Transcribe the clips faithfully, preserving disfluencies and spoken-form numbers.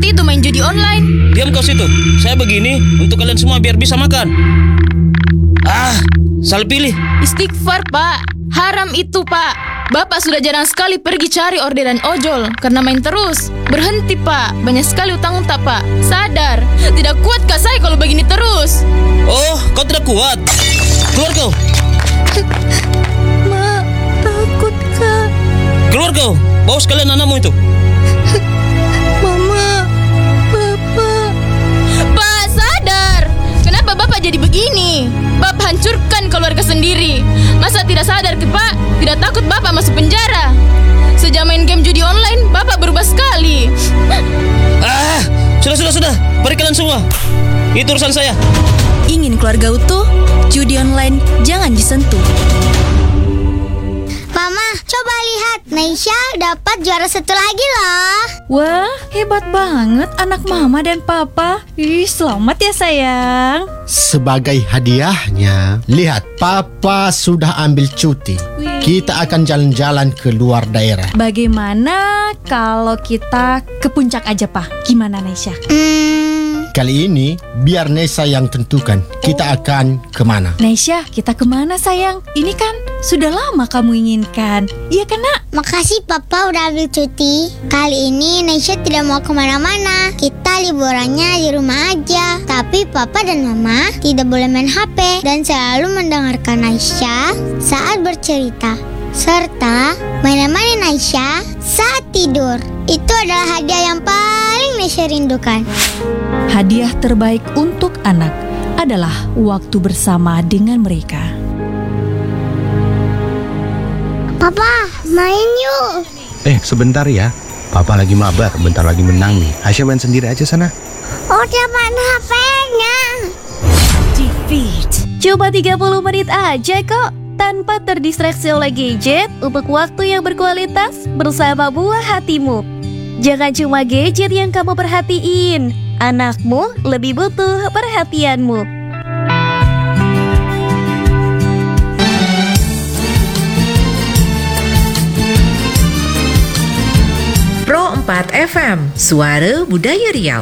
seperti itu main judi online. Diam kau situ. Saya begini untuk kalian semua biar bisa makan. Ah, salah pilih. Istighfar, Pak. Haram itu, Pak. Bapak sudah jarang sekali pergi cari orderan ojol karena main terus. Berhenti, Pak. Banyak sekali utang tak, Pak. Sadar. Tidak kuat kak saya kalau begini terus. Oh, kau tidak kuat. Keluar kau. Ma, takut kak. Keluar kau. Bawa sekalian anakmu itu. Mama, Bapak. Pak, sadar. Kenapa Bapak jadi begini? Bapak hancurkan keluarga sendiri. Masa tidak sadar, Pak? Tidak takut Bapak masuk penjara? Sejak main game judi online, Bapak berubah sekali. Ah, sudah, sudah, sudah. Pergi kalian semua. Itu urusan saya. Ingin keluarga utuh? Judi online jangan disentuh. Mama, coba lihat. Naisha dapat juara satu lagi loh. Wah, hebat banget anak mama dan papa. Ih, selamat ya sayang. Sebagai hadiahnya, lihat papa sudah ambil cuti. Wih. Kita akan jalan-jalan ke luar daerah. Bagaimana kalau kita ke puncak aja, Pak? Gimana, Naisha? Hmm, Kali ini biar Nesa yang tentukan kita akan kemana. Naisha, kita kemana sayang? Ini kan sudah lama kamu inginkan. Iya kan, Nak? makasih Papa udah ambil cuti. Kali ini Naisha tidak mau kemana-mana. Kita liburannya di rumah aja. Tapi Papa dan Mama tidak boleh main H P dan selalu mendengarkan Naisha saat bercerita, serta menemani Naisha saat tidur. Itu adalah hadiah yang paling Naisha rindukan. Hadiah terbaik untuk anak adalah waktu bersama dengan mereka. Papa, main yuk. Eh, sebentar ya. Papa lagi mabar, bentar lagi menang nih. Aisyah main sendiri aja sana. Oh, dapat H P-nya. Defeat. Coba tiga puluh menit aja kok, tanpa terdistraksi oleh gadget, untuk waktu yang berkualitas bersama buah hatimu. Jangan cuma gadget yang kamu perhatiin, anakmu lebih butuh perhatianmu. Pro empat F M, Suara Budaya Riau.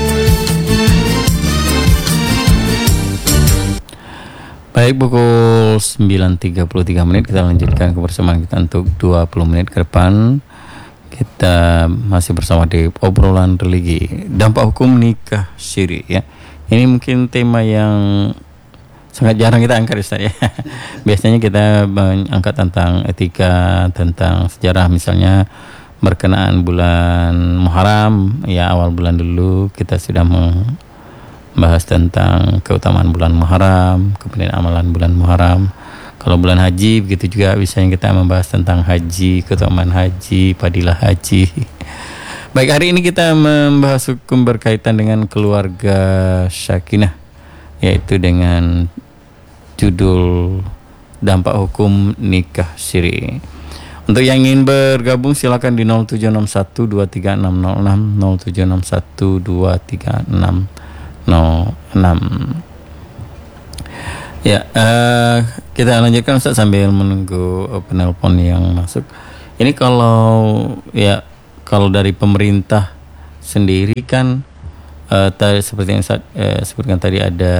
Baik, pukul sembilan tiga puluh tiga menit kita lanjutkan kebersamaan kita untuk dua puluh menit ke depan. Kita masih bersama di obrolan religi, dampak hukum nikah syiri ya. Ini mungkin tema yang sangat jarang kita angkat Ustaz ya. Biasanya kita angkat tentang etika, tentang sejarah, misalnya berkenaan bulan Muharram ya, awal bulan dulu kita sudah membahas tentang keutamaan bulan Muharram, kemudian amalan bulan Muharram. Kalau bulan haji begitu juga, biasanya kita membahas tentang haji, keutamaan haji, fadilah haji. Baik, hari ini kita membahas hukum berkaitan dengan keluarga sakinah, yaitu dengan judul dampak hukum nikah syiri. Untuk yang ingin bergabung silakan di nol tujuh enam satu dua tiga enam nol enam, nol tujuh enam satu dua tiga enam nol enam. Ya, uh, kita lanjutkan Ustaz sambil menunggu uh, penelpon yang masuk. Ini kalau ya kalau dari pemerintah sendiri kan uh, tadi, seperti yang Ustaz uh, sebutkan tadi, ada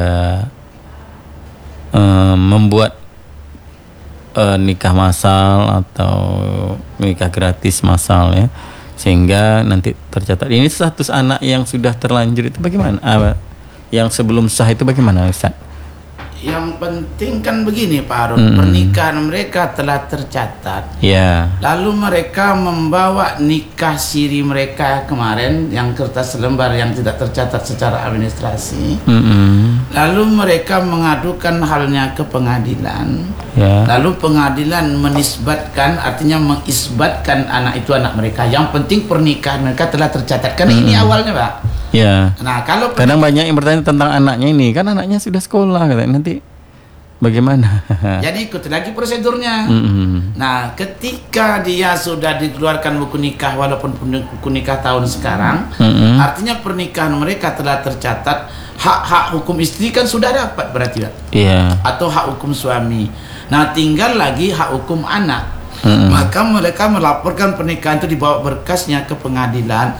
uh, membuat uh, nikah massal atau nikah gratis massal ya, sehingga nanti tercatat. Ini status anak yang sudah terlanjur itu bagaimana? Uh, yang sebelum sah itu bagaimana Ustaz? Yang penting kan begini Pak Harun, mm. pernikahan mereka telah tercatat. Ya. Yeah. Lalu mereka membawa nikah siri mereka kemarin yang kertas lembar yang tidak tercatat secara administrasi. Mm-hmm. Lalu mereka mengadukan halnya ke pengadilan. Yeah. Lalu pengadilan menisbatkan, artinya mengisbatkan anak itu anak mereka. Yang penting pernikahan mereka telah tercatat. Karena mm-hmm. ini awalnya Pak. Ya. Nah, kalau kadang banyak yang bertanya tentang anaknya ini, kan anaknya sudah sekolah, katanya nanti bagaimana? Jadi ikut lagi prosedurnya. Mm-hmm. Nah, ketika dia sudah dikeluarkan buku nikah walaupun buku nikah tahun sekarang, mm-hmm. artinya pernikahan mereka telah tercatat. Hak-hak hukum istri kan sudah dapat berarti, Pak. Iya. Atau hak hukum suami. Nah, tinggal lagi hak hukum anak. Mm-hmm. Maka mereka melaporkan pernikahan itu, dibawa berkasnya ke pengadilan.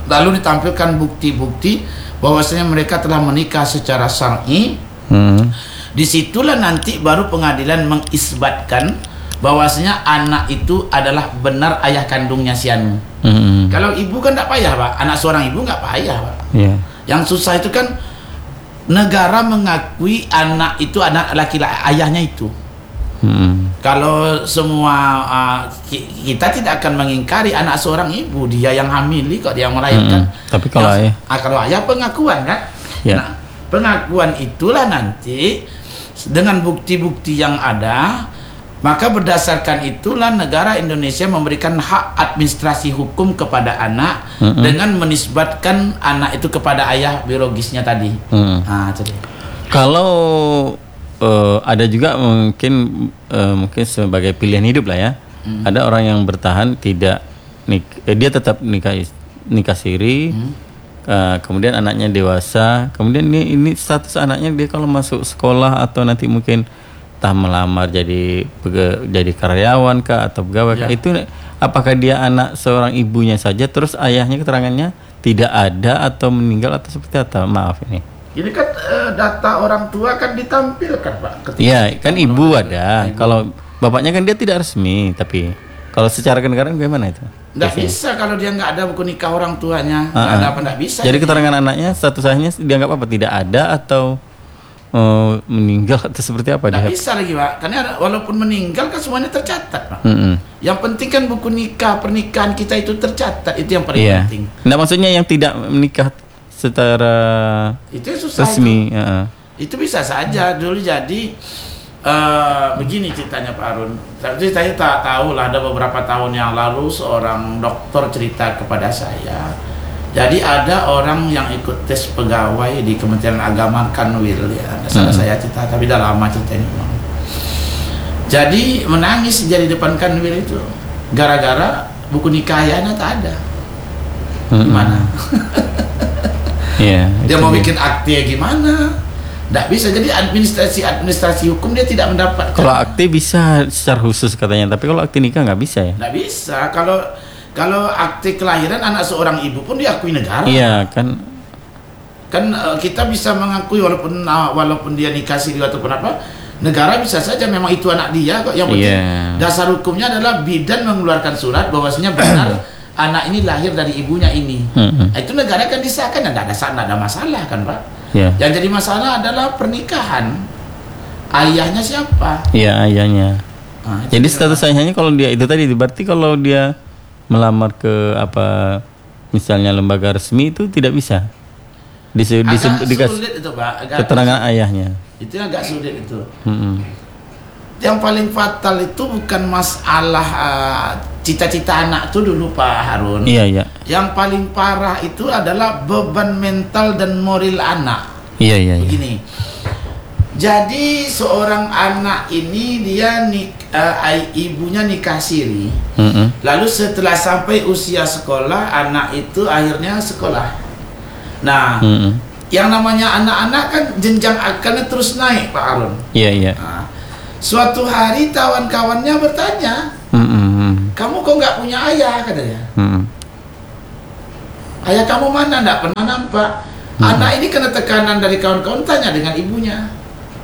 lalu ditampilkan bukti-bukti bahwasanya mereka telah menikah secara syar'i. Hmm. Disitulah nanti baru pengadilan mengisbatkan bahwasanya anak itu adalah benar ayah kandungnya si Anu. Hmm. Kalau ibu kan tidak payah, Pak. Anak seorang ibu nggak payah, Pak. Yeah. Yang susah itu kan negara mengakui anak itu anak laki-laki ayahnya itu. Hmm. Kalau semua uh, kita tidak akan mengingkari anak seorang ibu, dia yang hamili kok dia yang melahirkan. Hmm. Tapi kalau yang, ayah, ah, kalau ayah pengakuan kan. Ya. Nah, pengakuan itulah nanti dengan bukti-bukti yang ada, maka berdasarkan itulah negara Indonesia memberikan hak administrasi hukum kepada anak mm-hmm. dengan menisbatkan anak itu kepada ayah biologisnya tadi. Mm. Nah, jadi. Kalau uh, ada juga mungkin uh, mungkin sebagai pilihan hidup lah ya. Mm. Ada orang yang bertahan tidak nik eh, dia tetap nikah nikah siri. Mm. Uh, kemudian anaknya dewasa. Kemudian ini ini status anaknya dia kalau masuk sekolah atau nanti mungkin entah melamar jadi jadi karyawan kah atau pegawai kah, ya. Itu apakah dia anak seorang ibunya saja terus ayahnya keterangannya tidak ada atau meninggal atau seperti apa? Maaf ini. Ini kan uh, data orang tua kan ditampilkan, Pak. Iya, kan ibu ada. Ibu. Kalau bapaknya kan dia tidak resmi, tapi kalau secara kenegaraan bagaimana itu? Nggak bisa kalau dia nggak ada buku nikah orang tuanya. Nggak uh-uh. ada apa nggak bisa. Jadi keterangan anaknya status ayahnya dianggap apa? Tidak ada atau Uh, meninggal atau seperti apa? Nggak bisa lagi, Pak. Karena walaupun meninggal kan semuanya tercatat, Pak. Mm-hmm. Yang penting kan buku nikah pernikahan kita itu tercatat, itu yang paling yeah. penting. Nah, maksudnya yang tidak menikah secara itu susah resmi. Itu, uh-uh. itu bisa saja dulu jadi uh, begini ceritanya Pak Arun. Tapi saya tak tahu lah, ada beberapa tahun yang lalu seorang dokter cerita kepada saya. Jadi ada orang yang ikut tes pegawai di Kementerian Agama Kanwil ya, salah hmm. saya cerita, tapi dah lama cerita ini. Jadi menangis jadi depan Kanwil itu, gara-gara buku nikahnya tak ada. Hmm. Gimana? yeah, dia mau dia. bikin akte gimana? Tidak bisa. Jadi administrasi administrasi hukum dia tidak mendapat. Kalau akte bisa secara khusus katanya, tapi kalau akte nikah nggak bisa ya? Nggak bisa. Kalau Kalau akte kelahiran anak seorang ibu pun diakui negara. Iya kan. Kan uh, kita bisa mengakui walaupun uh, walaupun dia nikah siri ataupun apa, negara bisa saja memang itu anak dia kok. Yang penting yeah. dasar hukumnya adalah bidan mengeluarkan surat bahwasanya benar anak ini lahir dari ibunya ini. Mm-hmm. Itu negara kan disahkan dan tidak ada tidak ada masalah kan, Pak. Yeah. Yang jadi masalah adalah pernikahan. Ayahnya siapa? Iya, ayahnya. Nah, jadi status ayahnya kalau dia itu tadi berarti kalau dia melamar ke apa misalnya lembaga resmi itu tidak bisa Dise, agak dise, dikasih sulit itu, Pak. Agak keterangan sulit. Ayahnya itu agak sulit itu. Mm-hmm. Yang paling fatal itu bukan masalah uh, cita-cita anak itu dulu, Pak Harun. Iya iya. Yang paling parah itu adalah beban mental dan moral anak. Iya iya. Begini. Jadi seorang anak ini dia nik, uh, ibunya nikah siri. Mm-hmm. Lalu setelah sampai usia sekolah, anak itu akhirnya sekolah. Nah, mm-hmm. yang namanya anak-anak kan jenjang akalnya terus naik, Pak Arun. Iya iya. Nah, suatu hari kawan-kawannya bertanya, mm-hmm. kamu kok nggak punya ayah, katanya. Mm-hmm. Ayah kamu mana? Nggak pernah nampak. Mm-hmm. Anak ini kena tekanan dari kawan-kawan, tanya dengan ibunya.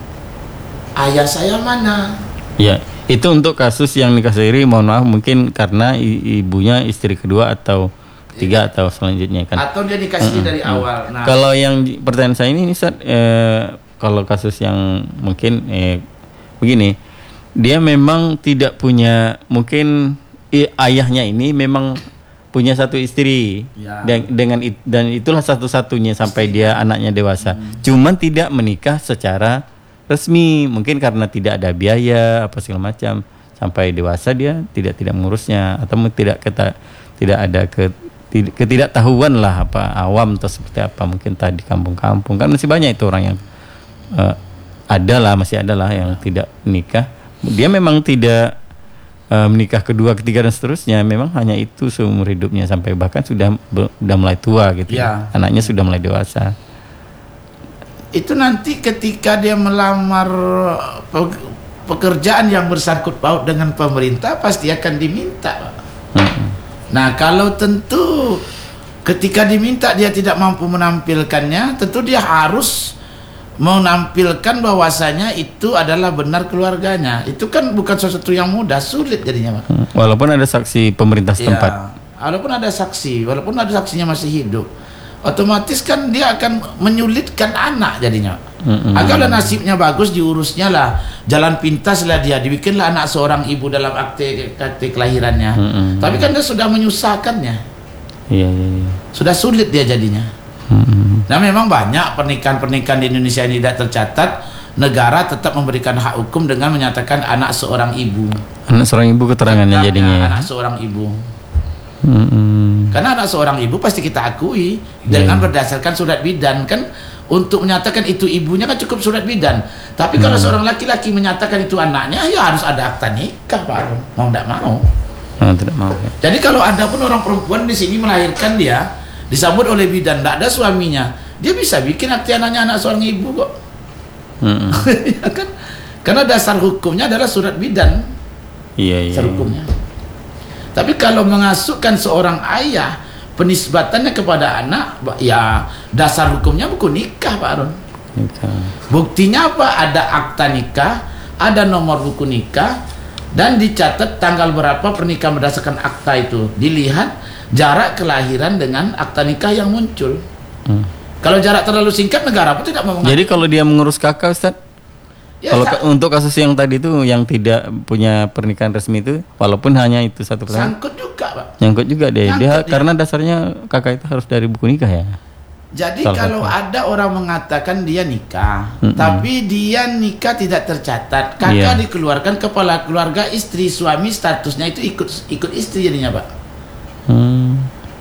Ayah saya mana? Ya, itu untuk kasus yang nikah siri, mohon maaf mungkin karena ibunya istri kedua atau ketiga ya. Atau selanjutnya kan. Atau dia nikah siri mm-hmm. dari awal. Nah, kalau yang pertanyaan saya ini, Ustaz, eh, kalau kasus yang mungkin eh, begini, dia memang tidak punya, mungkin eh, ayahnya ini memang punya satu istri ya. dan, dengan dan itulah satu-satunya sampai istri. Dia anaknya dewasa. Hmm. Cuman tidak menikah secara resmi, mungkin karena tidak ada biaya apa segala macam sampai dewasa dia tidak tidak mengurusnya atau tidak keta, tidak ada ke, tidak, ketidaktahuan lah apa awam atau seperti apa mungkin tadi kampung-kampung kan masih banyak itu orang yang uh, ada lah masih ada lah yang tidak menikah, dia memang tidak uh, menikah kedua ketiga dan seterusnya, memang hanya itu seumur hidupnya sampai bahkan sudah sudah mulai tua gitu ya. Anaknya sudah mulai dewasa. Itu nanti ketika dia melamar pekerjaan yang bersangkut paut dengan pemerintah pasti akan diminta. Hmm. Nah kalau tentu Ketika diminta dia tidak mampu menampilkannya, tentu dia harus menampilkan bahwasanya itu adalah benar keluarganya. Itu kan bukan sesuatu yang mudah, sulit jadinya, Pak. Walaupun ada saksi pemerintah setempat. Ya, walaupun ada saksi, walaupun ada saksinya masih hidup, otomatis kan dia akan menyulitkan anak jadinya. Mm-hmm. Agarlah nasibnya bagus, diurusnya lah, jalan pintas lah dia, dibikinlah anak seorang ibu dalam akte akte kelahirannya. Mm-hmm. Tapi kan dia sudah menyusahkannya. Iya, iya, iya. Sudah sulit dia jadinya. Hmm. Nah memang banyak pernikahan-pernikahan di Indonesia ini tidak tercatat. Negara tetap memberikan hak hukum dengan menyatakan anak seorang ibu. Anak seorang ibu keterangannya Tetapnya jadinya. Anak seorang ibu. Hmm. Karena anak seorang ibu pasti kita akui dengan yeah. berdasarkan surat bidan kan. Untuk menyatakan itu ibunya kan cukup surat bidan. Tapi kalau hmm. seorang laki-laki menyatakan itu anaknya, ya harus ada akta nikah, Pak. Mau tidak mau. Oh, tidak mau. Ya. Jadi kalau ada pun orang perempuan di sini melahirkan dia, disambut oleh bidan, tidak ada suaminya, dia bisa bikin akte anaknya anak seorang ibu kok. Hmm. Ya kan? Karena dasar hukumnya adalah surat bidan. Iya, iya. Dasar hukumnya. Tapi kalau mengasuhkan seorang ayah, penisbatannya kepada anak, ya dasar hukumnya buku nikah, Pak Arun. Nikah. Buktinya apa? Ada akta nikah, ada nomor buku nikah, dan dicatat tanggal berapa pernikahan berdasarkan akta itu. Dilihat jarak kelahiran dengan akta nikah yang muncul. Hmm. Kalau jarak terlalu singkat, negara pun tidak mau mengatur. Jadi kalau dia mengurus kakak, Ustaz, ya, kalau sa- untuk kasus yang tadi itu yang tidak punya pernikahan resmi itu, walaupun hanya itu satu persen, sangkut juga, Pak. Nyangkut juga deh. Nyangkut dia, dia karena dasarnya kakak itu harus dari buku nikah ya. Jadi Salah kalau kakak. ada orang mengatakan dia nikah, mm-mm. tapi dia nikah tidak tercatat, kakak yeah. dikeluarkan kepala keluarga, istri, suami statusnya itu ikut ikut istri jadinya, Pak. Hmm.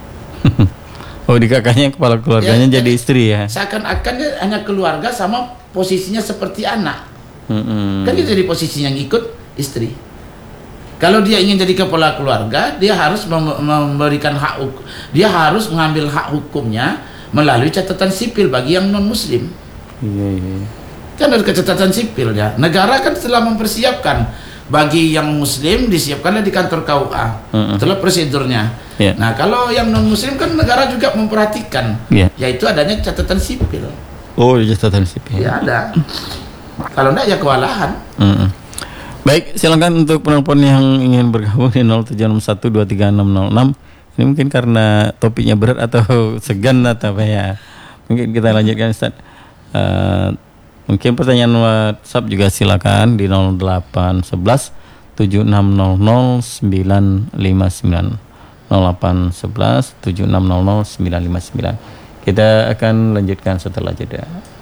Oh, di kakaknya kepala keluarganya ya, jadi, jadi istri ya. Seakan-akan dia hanya keluarga sama posisinya seperti anak. Mm-mm. Kan dia jadi posisinya yang ikut istri. Kalau dia ingin jadi kepala keluarga, dia harus mem- memberikan hak hukum. Dia harus mengambil hak hukumnya melalui catatan sipil bagi yang non muslim. Iya, iya. Kan ada catatan sipil ya. Negara kan telah mempersiapkan bagi yang muslim disiapkanlah di kantor K U A. Uh-uh. Itulah prosedurnya. Yeah. Nah, kalau yang non muslim kan negara juga memperhatikan, yeah. yaitu adanya catatan sipil. Oh, catatan sipil. Ya ada. Kalau enggak ya kewalahan. Uh-uh. Baik, silakan untuk penelpon yang ingin bergabung di nol tujuh enam satu dua tiga enam nol enam. Ini mungkin karena topiknya berat atau segan atau apa ya. Mungkin kita lanjutkan, Ustaz. Uh, mungkin pertanyaan WhatsApp juga silakan di nol delapan satu satu tujuh enam nol nol sembilan lima sembilan nol delapan satu satu tujuh enam nol nol sembilan lima sembilan. Kita akan lanjutkan setelah jeda.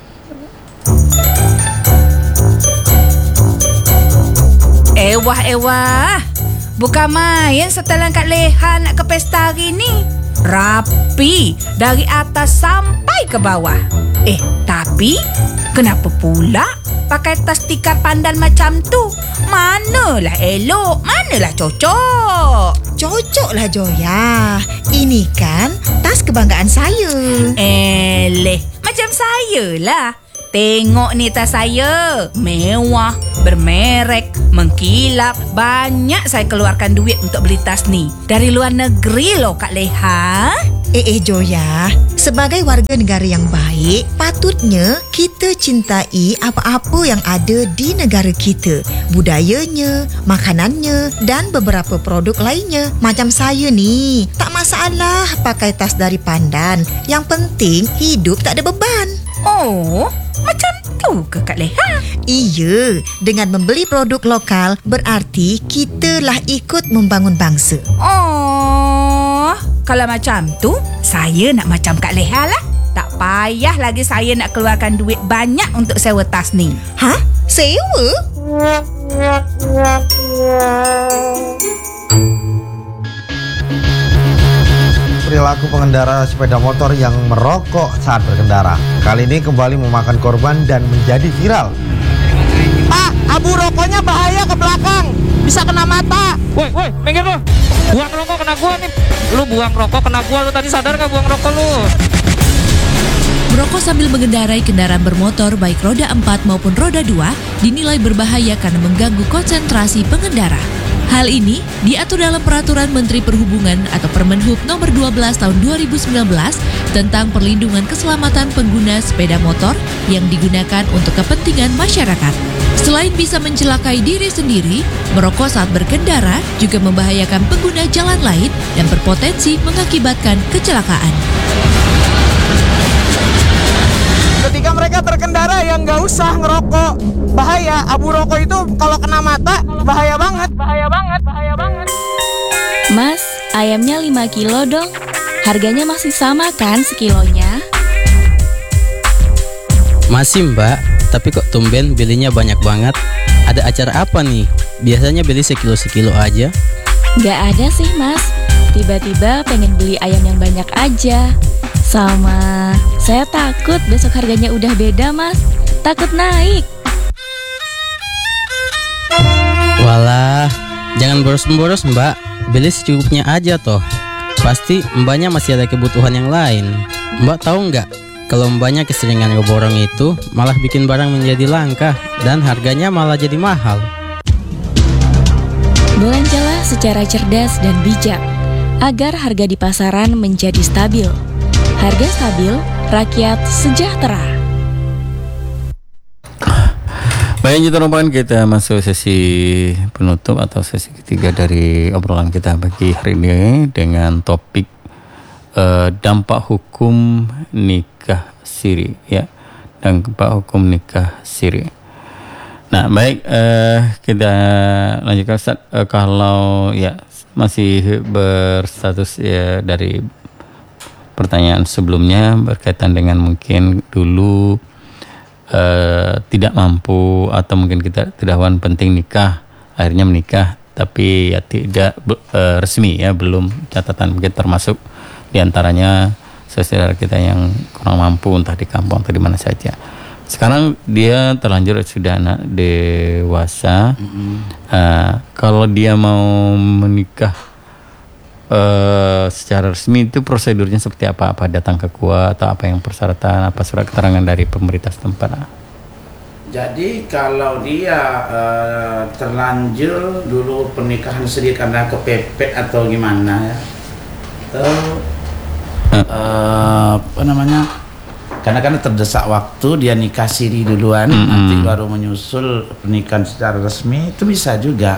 Ewah, ewah. Bukan main setelan Kak Leha nak ke pesta hari ni. Rapi dari atas sampai ke bawah. Eh, tapi kenapa pula pakai tas tikar pandan macam tu? Manalah elok, manalah cocok. Cocoklah Joya. Ini kan tas kebanggaan saya. Eleh, macam saya lah. Tengok ni tas saya. Mewah, bermerek, mengkilap. Banyak saya keluarkan duit untuk beli tas ni. Dari luar negeri loh Kak Leha. Eh eh Joya, sebagai warga negara yang baik, patutnya kita cintai apa-apa yang ada di negara kita. Budayanya, makanannya dan beberapa produk lainnya. Macam saya ni, tak masalah pakai tas dari pandan. Yang penting hidup tak ada beban. Oh, macam tu ke Kak Leha? Iya, dengan membeli produk lokal berarti kita lah ikut membangun bangsa. Oh, kalau macam tu, saya nak macam Kak Leha lah. Tak payah lagi saya nak keluarkan duit banyak untuk sewa tas ni. Hah? Sewa? Perilaku pengendara sepeda motor yang merokok saat berkendara kali ini kembali memakan korban dan menjadi viral. Pak, abu rokoknya bahaya ke belakang, bisa kena mata. Woi, woi, minggir lu. Buang rokok kena gua nih. Lu buang rokok kena gua, lu tadi sadar gak buang rokok lu? Merokok sambil mengendarai kendaraan bermotor baik roda empat maupun roda dua dinilai berbahaya karena mengganggu konsentrasi pengendara. Hal ini diatur dalam Peraturan Menteri Perhubungan atau Permenhub nomor dua belas tahun dua ribu sembilan belas tentang perlindungan keselamatan pengguna sepeda motor yang digunakan untuk kepentingan masyarakat. Selain bisa mencelakai diri sendiri, merokok saat berkendara juga membahayakan pengguna jalan lain dan berpotensi mengakibatkan kecelakaan. Ketika mereka terkendara ya nggak usah ngerokok. Bahaya, abu rokok itu kalau kena mata bahaya banget, bahaya banget, bahaya banget. Mas, ayamnya lima kilo dong. Harganya masih sama kan sekilonya? Masih mbak, tapi kok tumben belinya banyak banget. Ada acara apa nih? Biasanya beli sekilo-sekilo aja. Nggak ada sih mas, tiba-tiba pengen beli ayam yang banyak aja. Sama, saya takut besok harganya udah beda mas. Takut naik. Walah, jangan boros-boros mbak. Beli secukupnya aja toh. Pasti mbaknya masih ada kebutuhan yang lain. Mbak tahu nggak? Kalau mbaknya keseringan ngeborong itu malah bikin barang menjadi langka dan harganya malah jadi mahal. Belanjalah secara cerdas dan bijak agar harga di pasaran menjadi stabil. Harga stabil, rakyat sejahtera. Baik, itu merupakan kita masuk sesi penutup atau sesi ketiga dari obrolan kita pagi hari ini dengan topik uh, dampak hukum nikah siri, ya, dampak hukum nikah siri. Nah, baik, uh, kita lanjutkan Ustaz. Uh, kalau ya masih berstatus ya dari pertanyaan sebelumnya berkaitan dengan mungkin dulu Uh, tidak mampu atau mungkin kita tidak wan penting nikah, akhirnya menikah tapi ya tidak uh, resmi, ya, belum catatan, mungkin termasuk diantaranya saudara kita yang kurang mampu entah di kampung atau di mana saja. Sekarang dia terlanjur sudah anak dewasa. Mm-hmm. uh, kalau dia mau menikah Uh, secara resmi itu prosedurnya seperti apa? Apa datang ke K U A atau apa yang persyaratan, apa surat keterangan dari pemerintah setempat? Jadi kalau dia uh, terlanjur dulu pernikahan siri karena kepepet atau gimana ya, atau uh, apa namanya? Karena kan terdesak waktu dia nikah siri duluan, mm-hmm. nanti baru menyusul pernikahan secara resmi, itu bisa juga.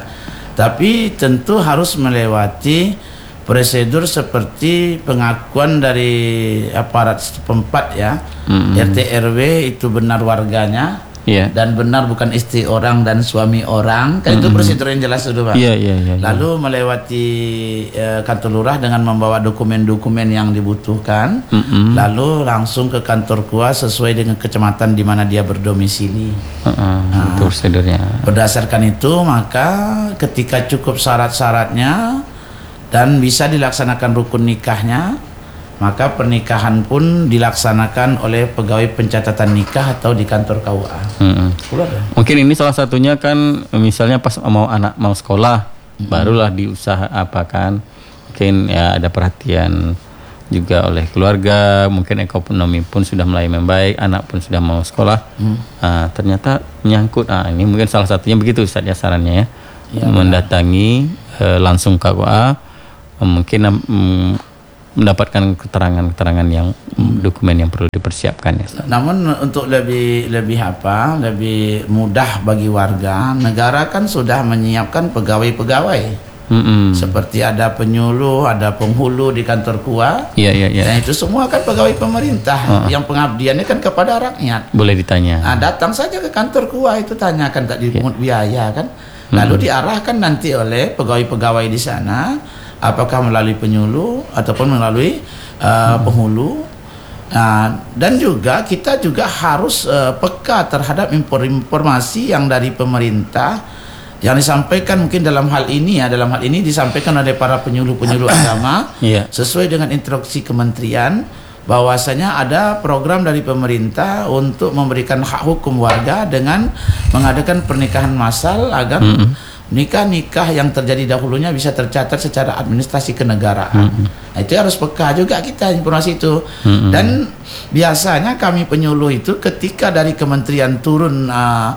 Tapi tentu harus melewati prosedur seperti pengakuan dari aparat setempat, ya, mm-hmm. R T R W itu benar warganya, yeah. dan benar bukan istri orang dan suami orang, kan mm-hmm. itu prosedur yang jelas dulu, Pak. Yeah, yeah, yeah, Lalu yeah. melewati uh, kantor lurah dengan membawa dokumen-dokumen yang dibutuhkan, mm-hmm. lalu langsung ke kantor K U A sesuai dengan kecamatan di mana dia berdomisili. Uh-uh, nah, itu prosedurnya. Berdasarkan itu maka ketika cukup syarat-syaratnya dan bisa dilaksanakan rukun nikahnya, maka pernikahan pun dilaksanakan oleh pegawai pencatatan nikah atau di kantor K U A. Hmm. Mungkin ini salah satunya kan, misalnya pas mau anak mau sekolah, hmm. barulah diusaha apa kan, mungkin ya ada perhatian juga oleh keluarga, mungkin ekonomi pun sudah mulai membaik, anak pun sudah mau sekolah, hmm. nah, ternyata menyangkut, nah, ini mungkin salah satunya begitu Ustaz ya sarannya ya, ya mendatangi eh, langsung K U A, mungkin um, mendapatkan keterangan-keterangan yang hmm. dokumen yang perlu dipersiapkan, ya. Namun untuk lebih lebih apa lebih mudah bagi warga, negara kan sudah menyiapkan pegawai-pegawai, mm-hmm. seperti ada penyuluh, ada penghulu di kantor K U A, yeah, yeah, yeah. dan itu semua kan pegawai pemerintah, uh-huh. yang pengabdiannya kan kepada rakyat. Boleh ditanya. Nah, datang saja ke kantor K U A itu, tanyakan, tak dipungut yeah. biaya kan, lalu mm-hmm. diarahkan nanti oleh pegawai-pegawai di sana, apakah melalui penyuluh ataupun melalui uh, penghulu. Nah, dan juga kita juga harus uh, peka terhadap informasi yang dari pemerintah yang disampaikan mungkin dalam hal ini ya dalam hal ini disampaikan oleh para penyuluh-penyuluh agama, yeah. sesuai dengan instruksi kementerian bahwasanya ada program dari pemerintah untuk memberikan hak hukum warga dengan mengadakan pernikahan massal agar mm-hmm. nikah-nikah yang terjadi dahulunya bisa tercatat secara administrasi kenegaraan. Mm-hmm. Nah, itu harus peka juga kita informasi itu. Mm-hmm. Dan biasanya kami penyuluh itu ketika dari kementerian turun uh,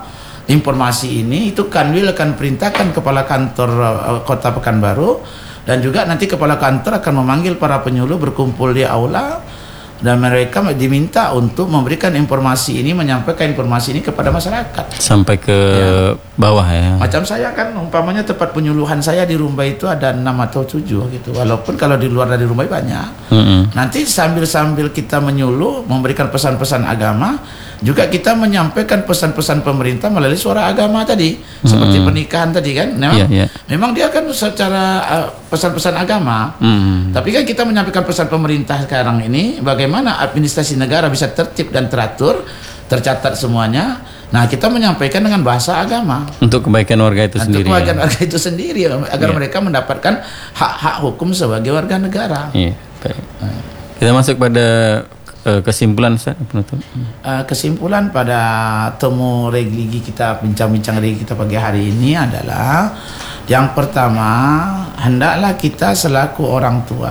informasi ini, itu Kanwil akan perintahkan kepala kantor uh, Kota Pekanbaru, dan juga nanti kepala kantor akan memanggil para penyuluh berkumpul di aula, dan mereka diminta untuk memberikan informasi ini, menyampaikan informasi ini kepada masyarakat sampai ke ya. bawah ya. Macam saya kan, umpamanya tempat penyuluhan saya di Rumbai itu ada enam atau tujuh gitu, walaupun kalau di luar dari Rumbai banyak. Mm-hmm. Nanti sambil-sambil kita menyuluh, memberikan pesan-pesan agama, juga kita menyampaikan pesan-pesan pemerintah melalui suara agama tadi, mm-hmm. seperti pernikahan tadi kan, memang, yeah, yeah. memang dia kan secara uh, pesan-pesan agama, mm-hmm. tapi kan kita menyampaikan pesan pemerintah sekarang ini, bagaimana administrasi negara bisa tertib dan teratur, tercatat semuanya. Nah, kita menyampaikan dengan bahasa agama untuk kebaikan warga itu untuk sendiri. Untuk kebaikan ya. warga itu sendiri, agar yeah. mereka mendapatkan hak-hak hukum sebagai warga negara. Iya, baik. Kita masuk pada uh, kesimpulan, Ustaz, penutup. Uh, kesimpulan pada temu religi kita, bincang-bincang religi kita pagi hari ini adalah yang pertama, hendaklah kita selaku orang tua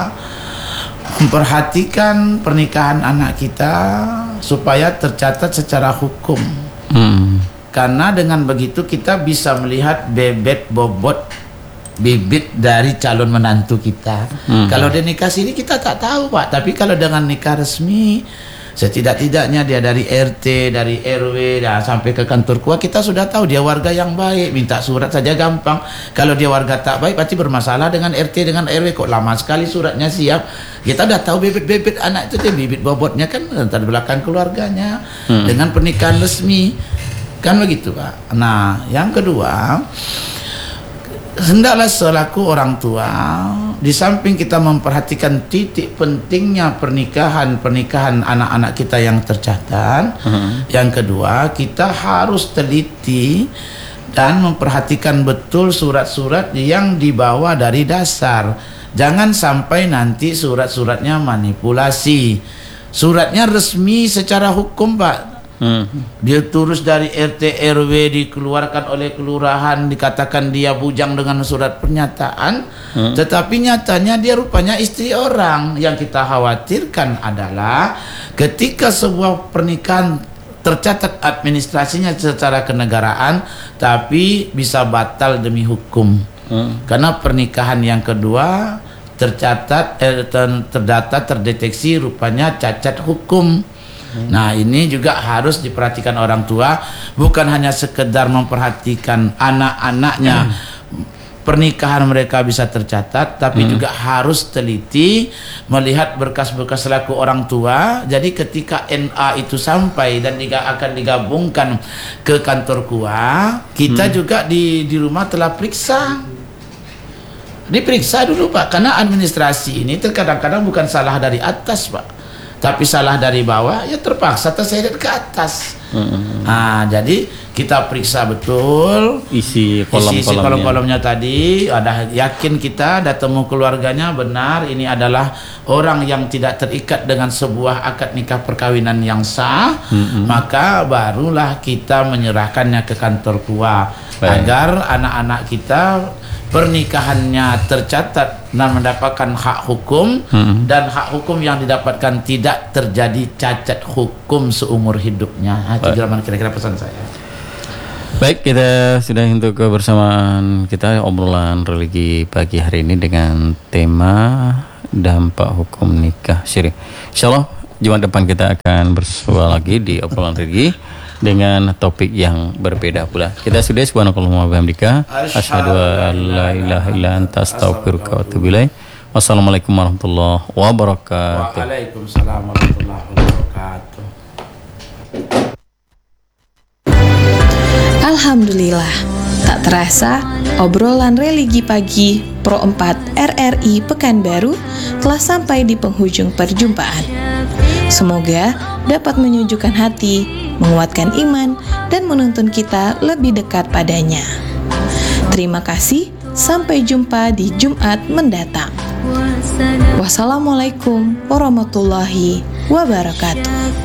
memperhatikan pernikahan anak kita supaya tercatat secara hukum. Hmm. Karena dengan begitu kita bisa melihat bebet bobot bibit dari calon menantu kita. Hmm. Kalau dia nikah sini kita tak tahu, Pak. Tapi kalau dengan nikah resmi, setidak-tidaknya dia dari R T, dari R W, dan sampai ke kantor K U A, kita sudah tahu dia warga yang baik. Minta surat saja gampang. Kalau dia warga tak baik, pasti bermasalah dengan R T, dengan R W. Kok lama sekali suratnya siap. Kita sudah tahu bibit-bibit anak itu, bibit bobotnya kan latar belakang keluarganya. Hmm. Dengan pernikahan resmi. Kan begitu, Pak. Nah, yang kedua, hendaklah selaku orang tua, di samping kita memperhatikan titik pentingnya pernikahan pernikahan anak-anak kita yang tercatat, uh-huh. yang kedua kita harus teliti dan memperhatikan betul surat-surat yang dibawa dari dasar. Jangan sampai nanti surat-suratnya manipulasi. Suratnya resmi secara hukum, Pak. Hmm. Dia turus dari R T R W, dikeluarkan oleh kelurahan, dikatakan dia bujang dengan surat pernyataan, hmm. tetapi nyatanya dia rupanya istri orang. Yang kita khawatirkan adalah ketika sebuah pernikahan tercatat administrasinya secara kenegaraan, tapi bisa batal demi hukum. Hmm. Karena pernikahan yang kedua tercatat, eh, terdata, terdeteksi rupanya cacat hukum. Nah, ini juga harus diperhatikan orang tua, bukan hanya sekedar memperhatikan anak-anaknya hmm. pernikahan mereka bisa tercatat, tapi hmm. juga harus teliti melihat berkas-berkas selaku orang tua. Jadi ketika N A itu sampai dan juga akan digabungkan ke kantor K U A, kita hmm. juga di di rumah telah periksa. Diperiksa dulu, Pak, karena administrasi ini terkadang-kadang bukan salah dari atas, Pak, tapi salah dari bawah, ya terpaksa terseret ke atas. Mm-hmm. Nah, jadi kita periksa betul isi kolom-kolomnya. kolom-kolomnya tadi, ada yakin kita, ada temu keluarganya benar ini adalah orang yang tidak terikat dengan sebuah akad nikah perkawinan yang sah, mm-hmm. maka barulah kita menyerahkannya ke kantor K U A. Baik. Agar anak-anak kita pernikahannya tercatat dan mendapatkan hak hukum, hmm. dan hak hukum yang didapatkan tidak terjadi cacat hukum seumur hidupnya. Nah, itu kira-kira pesan saya. Baik, kita sudah untuk kebersamaan kita obrolan religi pagi hari ini dengan tema dampak hukum nikah syiri. Insyaallah Jumat depan kita akan bersua lagi di obrolan religi dengan topik yang berbeda pula. Kita sudah subhanakallahumma wa bihamdika asyhadu an la ilaha illa anta astaghfiruka wa atubu ilaik. Wassalamualaikum warahmatullahi wabarakatuh. Waalaikumsalam warahmatullahi wabarakatuh. Alhamdulillah, tak terasa obrolan religi pagi Pro empat R R I Pekanbaru telah sampai di penghujung perjumpaan. Semoga dapat menyejukkan hati, menguatkan iman, dan menuntun kita lebih dekat padanya. Terima kasih, sampai jumpa di Jumat mendatang. Wassalamualaikum warahmatullahi wabarakatuh.